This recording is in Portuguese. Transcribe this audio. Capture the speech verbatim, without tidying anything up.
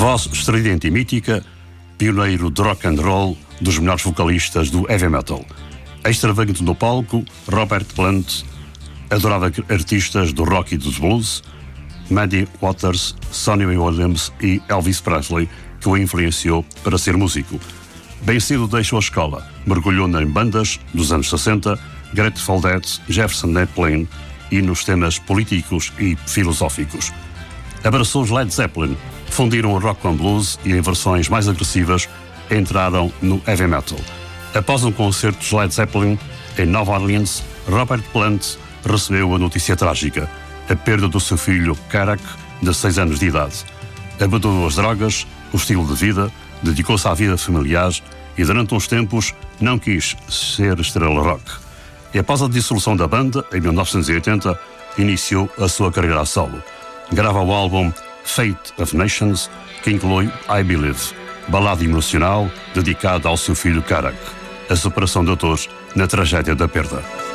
Voz estridente e mítica, pioneiro de rock and roll, dos melhores vocalistas do heavy metal. Extravagante no palco, Robert Plant adorava artistas do rock e dos blues, Muddy Waters, Sonny Williams e Elvis Presley, que o influenciou para ser músico. Bem cedo deixou a escola, mergulhou em bandas dos anos sessenta, Grateful Dead, Jefferson Airplane e nos temas políticos e filosóficos. Abraçou os Led Zeppelin, fundiram o rock com blues e em versões mais agressivas entraram no heavy metal. Após um concerto dos Led Zeppelin em Nova Orleans, Robert Plant recebeu a notícia trágica, a perda do seu filho Karak, de seis anos de idade. Abandonou as drogas, o estilo de vida, dedicou-se à vida familiar e durante uns tempos não quis ser estrela rock. E após a dissolução da banda, em mil novecentos e oitenta, iniciou a sua carreira a solo. Grava o álbum Fate of Nations, que inclui I Believe, balada emocional dedicada ao seu filho Karak, a superação de dor na tragédia da perda.